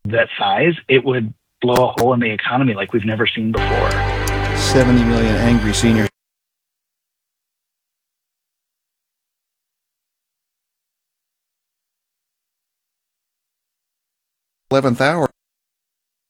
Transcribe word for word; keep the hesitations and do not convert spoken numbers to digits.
that size, it would blow a hole in the economy like we've never seen before. seventy million angry seniors. eleventh hour.